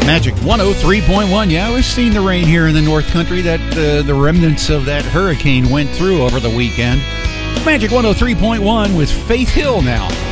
Magic 103.1. Yeah, we've seen the rain here in the North Country that the remnants of that hurricane went through over the weekend. Magic 103.1 with Faith Hill now.